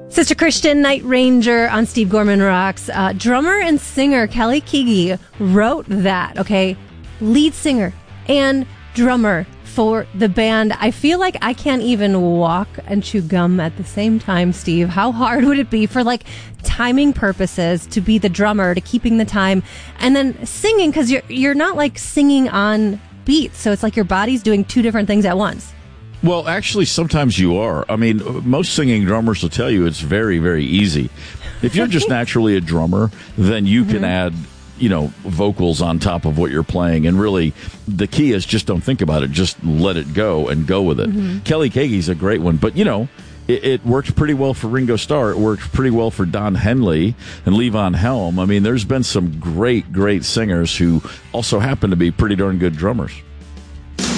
Sister Christian, Night Ranger on Steve Gorman Rocks. Drummer and singer Kelly Keagy wrote that, okay? Lead singer and drummer for the band. I feel like I can't even walk and chew gum at the same time, Steve. How hard would it be for, like, timing purposes to be the drummer, to keeping the time, and then singing? Because you're not, like, singing on beats, so it's like your body's doing two different things at once. Well, actually, sometimes you are. I mean, most singing drummers will tell you it's very, very easy. If you're just naturally a drummer, then you can add, vocals on top of what you're playing. And really, the key is just don't think about it. Just let it go and go with it. Kelly Keagy's a great one. But, it worked pretty well for Ringo Starr. It worked pretty well for Don Henley and Levon Helm. I mean, there's been some great, great singers who also happen to be pretty darn good drummers.